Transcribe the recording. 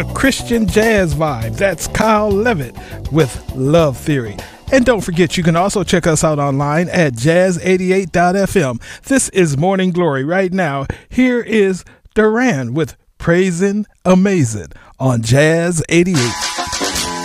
Christian jazz vibe. That's Kyle Levitt with Love Theory. And don't forget, you can also check us out online at jazz88.fm. This is Morning Glory. Right now, here is Duran with Praising Amazing on Jazz 88.